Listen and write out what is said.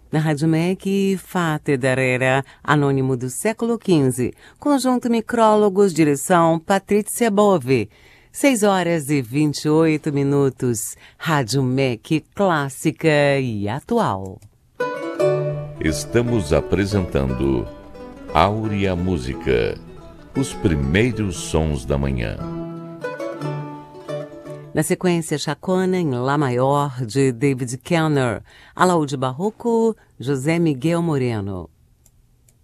Na Rádio MEC, Fate Darrera, Anônimo do século XV. Conjunto Micrólogos, direção Patrícia Bove. 6h28. Rádio MEC, clássica e atual. Estamos apresentando Áurea Música, os primeiros sons da manhã. Na sequência, Chacona em Lá Maior, de David Kellner. Alaúde Barroco, José Miguel Moreno.